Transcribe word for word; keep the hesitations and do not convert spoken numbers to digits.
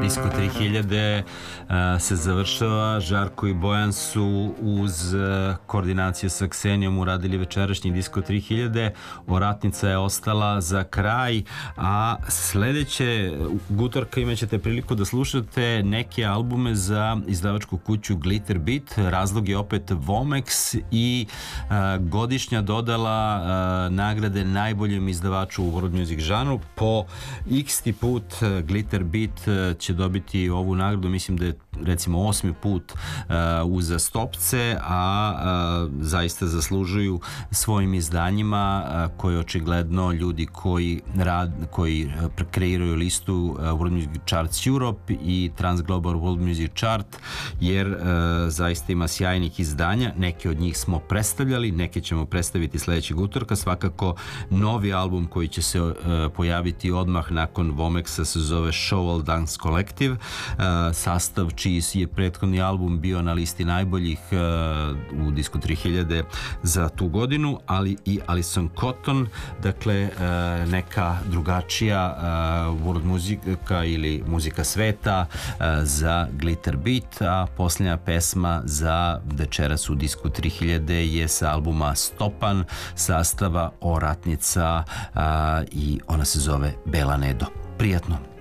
Disko tri hiljade se završava. Žarko i Bojan su uz koordinaciju sa Ksenijom uradili večerašnji Disko tri hiljade. Oratnica je ostala za kraj, a sledeće utorka imat ćete priliku da slušate neke albume za izdavačku kuću Glitter Beat. Razlog je opet Vomex i godišnja dodala nagrade najboljem izdavaču u world music žanru. Po x-ti put Glitter Beat će dobiti ovu nagradu, mislim da je recimo osmi put uh, uzastopce, a uh, zaista zaslužuju svojim izdanjima uh, koje očigledno ljudi koji rad, koji uh, kreiraju listu uh, World Music Charts Europe i Trans Global World Music Chart, jer uh, zaista ima sjajnih izdanja. Neke od njih smo predstavljali, neke ćemo predstaviti sledećeg utorka. Svakako novi album koji će se uh, pojaviti odmah nakon Vomexa se zove Show Dance Collective, uh, sastav čiji je prethodni album bio na listi najboljih uh, u Disco tri hiljade za tu godinu, ali i Alison Cotton, dakle uh, neka drugačija uh, world muzika ili muzika sveta uh, za Glitter Beat, a posljednja pesma za večeras u Disco tri hiljade je sa albuma Stopan sastava Oratnica uh, i ona se zove Bela Nedo. Prijatno!